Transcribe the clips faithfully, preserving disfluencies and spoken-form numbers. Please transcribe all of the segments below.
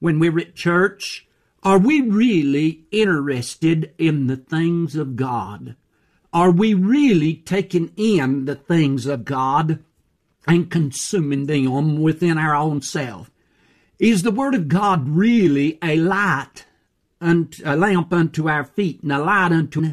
when we're at church, are we really interested in the things of God? Are we really taking in the things of God and consuming them within our own self? Is the Word of God really a light, and a lamp unto our feet, and a light unto...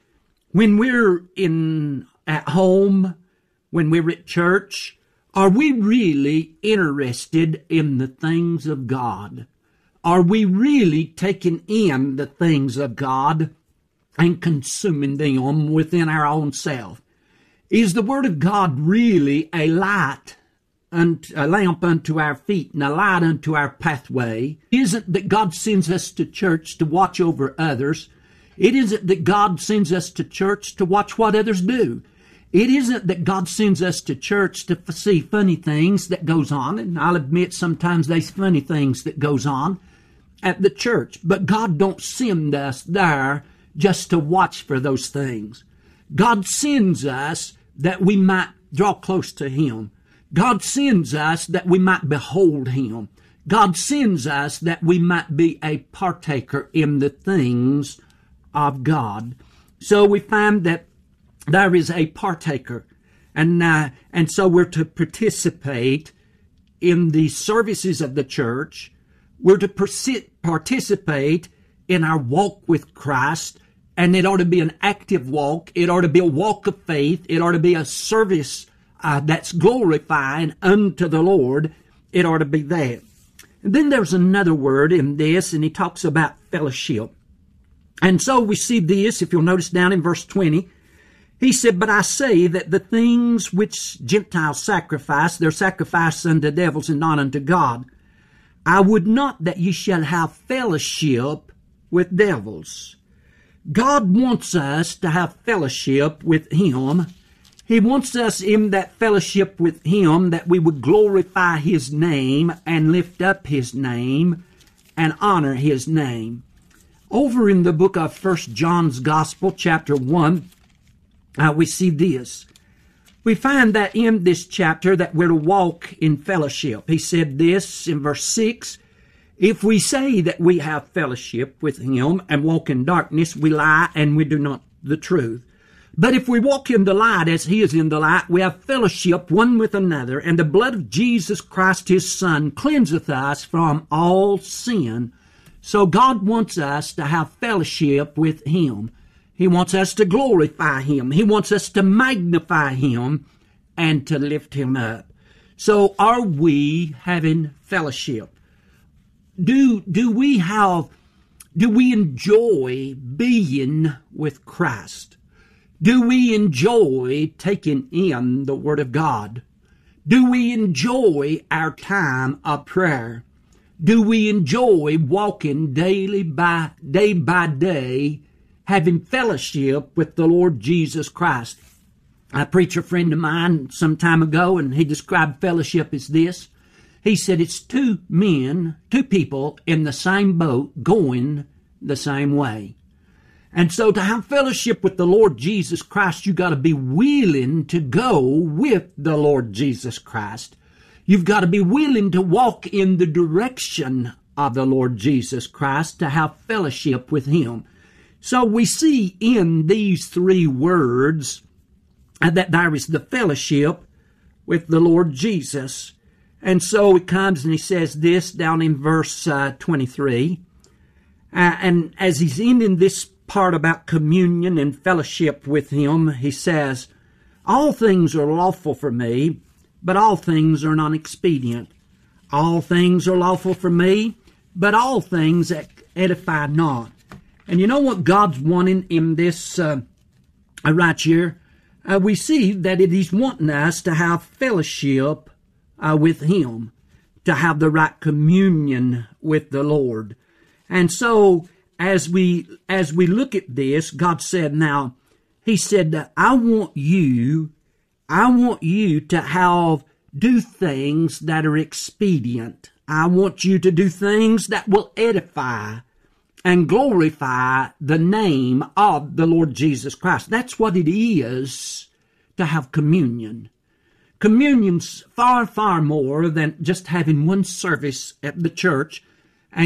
When we're in at home, when we're at church, are we really interested in the things of God? Are we really taking in the things of God and consuming them within our own self? Is the Word of God really a light, and a lamp unto our feet, and a light unto our pathway? It isn't that God sends us to church to watch over others. It isn't that God sends us to church to watch what others do. It isn't that God sends us to church to f- see funny things that goes on, and I'll admit sometimes there's funny things that goes on at the church, but God don't send us there just to watch for those things. God sends us that we might draw close to Him. God sends us that we might behold Him. God sends us that we might be a partaker in the things of God. So we find that there is a partaker, and uh, and so we're to participate in the services of the church. We're to persi- participate in our walk with Christ, and it ought to be an active walk. It ought to be a walk of faith. It ought to be a service uh, that's glorifying unto the Lord. It ought to be that. And then there's another word in this, and he talks about fellowship. And so we see this, if you'll notice down in verse twenty, he said, "But I say that the things which Gentiles sacrifice, they're sacrificed unto devils and not unto God. I would not that ye shall have fellowship with devils." God wants us to have fellowship with Him. He wants us in that fellowship with Him that we would glorify His name and lift up His name and honor His name. Over in the book of First John's Gospel, chapter one, uh, we see this. We find that in this chapter that we're to walk in fellowship. He said this in verse six, "If we say that we have fellowship with Him and walk in darkness, we lie and we do not the truth. But if we walk in the light as He is in the light, we have fellowship one with another, and the blood of Jesus Christ His Son cleanseth us from all sin." So God wants us to have fellowship with Him. He wants us to glorify Him. He wants us to magnify Him and to lift Him up. So are we having fellowship? Do, do we have, do we enjoy being with Christ? Do we enjoy taking in the Word of God? Do we enjoy our time of prayer? Do we enjoy walking daily by day by day, having fellowship with the Lord Jesus Christ? A preacher friend of mine some time ago, and he described fellowship as this. He said it's two men, two people in the same boat going the same way. And so to have fellowship with the Lord Jesus Christ, you got to be willing to go with the Lord Jesus Christ. You've got to be willing to walk in the direction of the Lord Jesus Christ to have fellowship with Him. So we see in these three words that there is the fellowship with the Lord Jesus. And so he comes and he says this down in verse uh, twenty-three. Uh, and as he's ending this part about communion and fellowship with Him, he says, "All things are lawful for me, but all things are not expedient. All things are lawful for me, but all things edify not." And you know what God's wanting in this uh, right here? Uh, we see that it is wanting us to have fellowship uh, with Him, to have the right communion with the Lord. And so as we as we look at this, God said, now, He said, I want you, I want you to have, do things that are expedient. I want you to do things that will edify and glorify the name of the Lord Jesus Christ. That's what it is to have communion. Communion's far, far more than just having one service at the church.